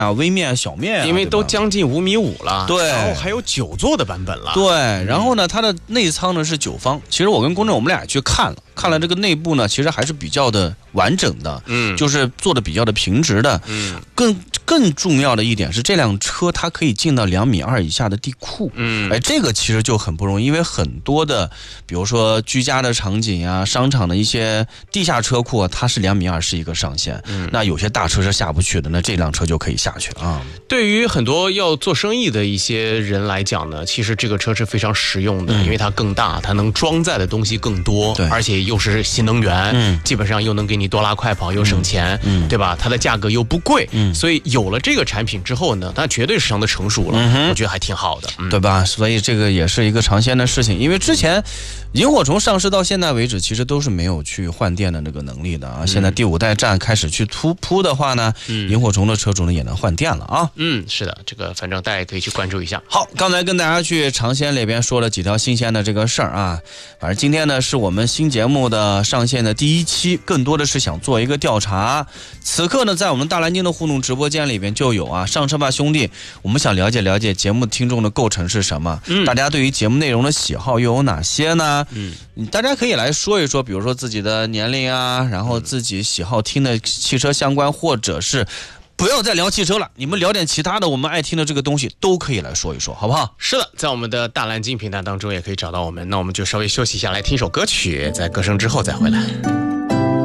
啊、微面、小面、啊， 因为都将近5.5米了， 对， 然后还有9座的版本了， 对，然后呢，它的内舱呢是9方。其实我跟公正我们俩去看了这个内部呢，其实还是比较的完整的，就是做的比较的平直的，更重要的一点是，这辆车它可以进到2.2米以下的地库，这个其实就很不容易，因为很多的，比如说居家的场景啊，商场的一些地下车库啊，它是2.2米是一个上限，那有些大车是下不去的，那这辆车就可以下去啊。 对于很多要做生意的一些人来讲呢，其实这个车是非常实用的，因为它更大，它能装载的东西更多，而且又是新能源，基本上又能给你多拉快跑，又省钱，对吧？它的价格又不贵，所以有了这个产品之后呢，它绝对是相当成熟了，我觉得还挺好的， 对吧？所以这个也是一个尝鲜的事情，因为之前萤火虫上市到现在为止，其实都是没有去换电的这个能力的啊。现在第5代站开始去铺的话呢，萤火虫的车主呢也能换电了啊。 是的，这个反正大家也可以去关注一下。 好，刚才跟大家去尝鲜里边说了几条新鲜的这个事儿啊。反正今天呢是我们新节目的上线的第1期，更多的是想做一个调查。此刻呢，在我们大蓝鲸的互动直播间里边就有啊，上车吧兄弟，我们想了解节目听众的构成是什么，大家对于节目内容的喜好又有哪些呢？大家可以来说一说，比如说自己的年龄啊，然后自己喜好听的汽车相关，或者是不要再聊汽车了，你们聊点其他的我们爱听的这个东西都可以来说一说，好不好？ 是的，在我们的大蓝鲸平台当中也可以找到我们，那我们就稍微休息一下，来听首歌曲，在歌声之后再回来。